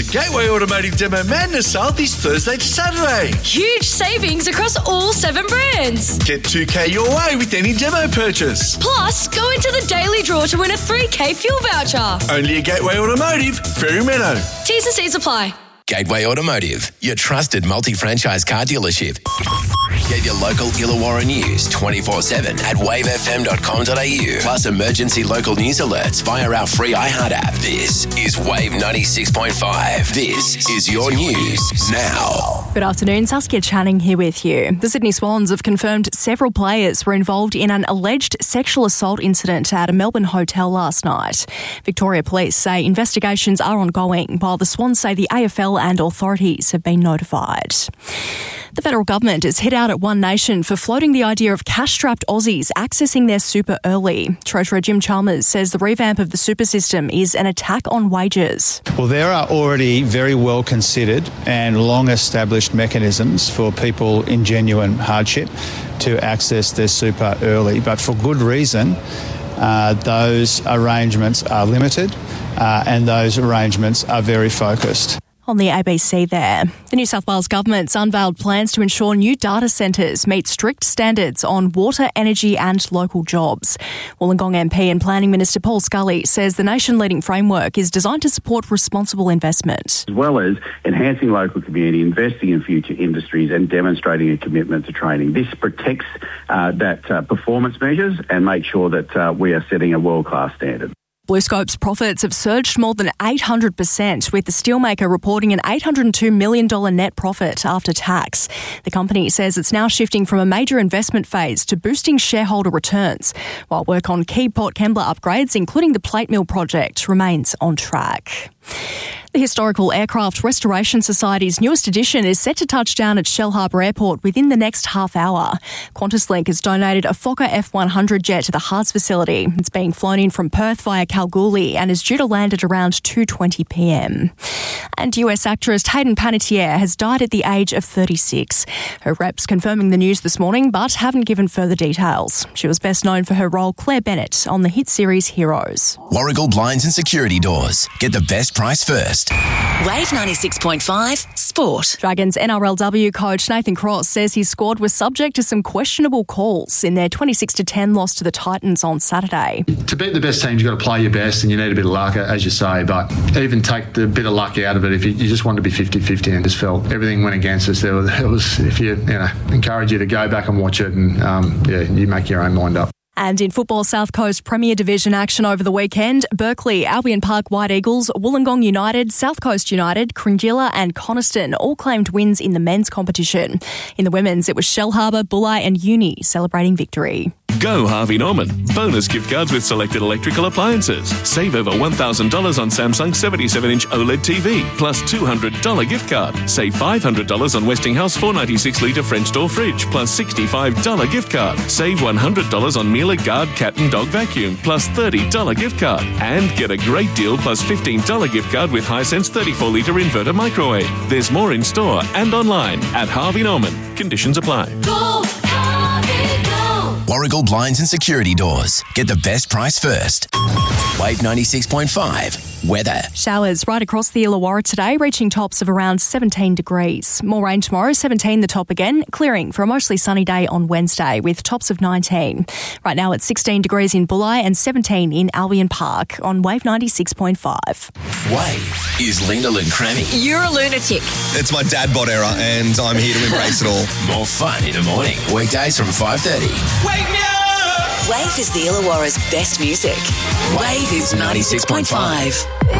The Gateway Automotive Demo Madness sale this Thursday to Saturday. Huge savings across all 7 brands. Get $2,000 your way with any demo purchase. Plus, go into the daily draw to win a $3,000 fuel voucher. Only at Gateway Automotive, Fairy Meadow. T's and C's apply. Gateway Automotive, your trusted multi-franchise car dealership. Get your local Illawarra news 24/7 at wavefm.com.au. Plus emergency local news alerts via our free iHeart app. This is Wave 96.5. This is your news now. Good afternoon, Saskia Channing here with you. The Sydney Swans have confirmed several players were involved in an alleged sexual assault incident at a Melbourne hotel last night. Victoria Police say investigations are ongoing, while the Swans say the AFL and authorities have been notified. The federal government has hit out at One Nation for floating the idea of cash-strapped Aussies accessing their super early. Treasurer Jim Chalmers says the revamp of the super system is an attack on wages. Well, there are already very well considered and long-established mechanisms for people in genuine hardship to access their super early, but for good reason. Those arrangements are limited and those arrangements are very focused. On the ABC there, the New South Wales government's unveiled plans to ensure new data centres meet strict standards on water, energy and local jobs. Wollongong MP and Planning Minister Paul Scully says the nation-leading framework is designed to support responsible investment. As well as enhancing local community, investing in future industries and demonstrating a commitment to training. This protects that performance measures and makes sure that we are setting a world-class standard. BlueScope's profits have surged more than 800%, with the steelmaker reporting an $802 million net profit after tax. The company says it's now shifting from a major investment phase to boosting shareholder returns, while work on key Port Kembla upgrades, including the plate mill project, remains on track. The Historical Aircraft Restoration Society's newest edition is set to touch down at Shellharbour Airport within the next half hour. QantasLink has donated a Fokker F100 jet to the Haas facility. It's being flown in from Perth via Kalgoorlie and is due to land at around 2:20 p.m. And US actress Hayden Panettiere has died at the age of 36. Her reps confirming the news this morning, but haven't given further details. She was best known for her role Claire Bennett on the hit series Heroes. Warragul Blinds and Security Doors. Get the best price first. Wave 96.5 Sport. Dragons NRLW coach Nathan Cross says his squad was subject to some questionable calls in their 26-10 loss to the Titans on Saturday. To beat the best teams, you've got to play your best and you need a bit of luck, as you say, but even take the bit of luck out of it if you just want to be 50-50 and just felt everything went against us. It was if you encourage you to go back and watch it and you make your own mind up. And in football, South Coast Premier Division action over the weekend. Berkeley, Albion Park White Eagles, Wollongong United, South Coast United, Cringilla and Coniston all claimed wins in the men's competition. In the women's, it was Shellharbour, Bulli and Uni celebrating victory. Go Harvey Norman. Bonus gift cards with selected electrical appliances. Save over $1,000 on Samsung 77-inch OLED TV, plus $200 gift card. Save $500 on Westinghouse 496-litre French door fridge, plus $65 gift card. Save $100 on Miele Guard cat and dog vacuum, plus $30 gift card. And get a great deal plus $15 gift card with Hisense 34-litre inverter microwave. There's more in store and online at Harvey Norman. Conditions apply. Go, Harvey, go. Warragul Blinds and Security Doors. Get the best price first. Wave 96.5. Weather. Showers right across the Illawarra today, reaching tops of around 17 degrees. More rain tomorrow, 17 the top again, clearing for a mostly sunny day on Wednesday with tops of 19. Right now it's 16 degrees in Bulli and 17 in Albion Park on Wave 96.5. Wave is Lyndall and Crammy. You're a lunatic. It's my dad bod era and I'm here to embrace it all. More fun in the morning. Weekdays from 5:30. Wake me up! Wave is the Illawarra's best music. Wave is 96.5.